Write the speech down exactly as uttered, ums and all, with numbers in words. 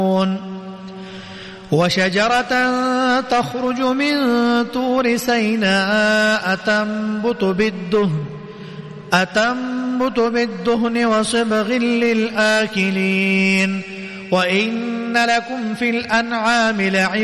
وشجرة تخرج من طور سيناء أتنبت بالدهن أتنبت بالدهن وصبغ للآكلين وإن لكم في الأنعام لعبرة